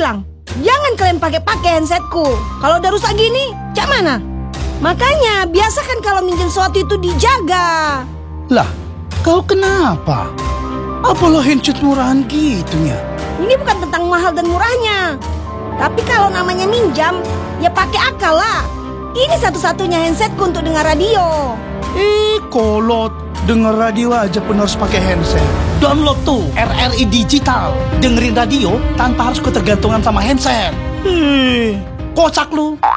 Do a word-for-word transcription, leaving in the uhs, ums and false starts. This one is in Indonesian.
bilang, jangan kalian pakai-pakai handsetku. Kalau udah rusak gini, cak mana? Makanya biasakan kalau minjem sesuatu itu dijaga. Lah, kau kenapa? Apalah handset murahan gitunya? Ini bukan tentang mahal dan murahnya, tapi kalau namanya minjam, ya pakai akal lah. Ini satu-satunya handsetku untuk dengar radio. Eh, kolot. Dengar radio aja pun harus pakai handset. Download tuh R R I Digital. Dengerin radio tanpa harus ketergantungan sama handset. Eh, Kocak lu.